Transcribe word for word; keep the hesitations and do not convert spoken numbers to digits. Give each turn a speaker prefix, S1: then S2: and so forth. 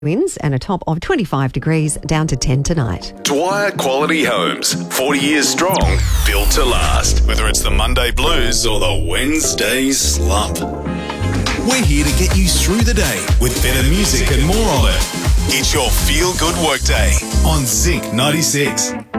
S1: Winds and a top of twenty-five degrees, down to ten tonight.
S2: Dwyer Quality Homes, forty years strong, built to last. Whether it's the Monday blues or the Wednesday slump. We're here to get you through the day with better music and more of it. It's your feel-good workday on Zinc ninety-six.